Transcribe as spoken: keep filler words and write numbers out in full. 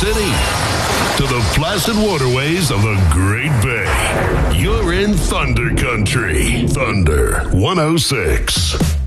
City to the placid waterways of the Great Bay. You're in Thunder Country. Thunder one oh six.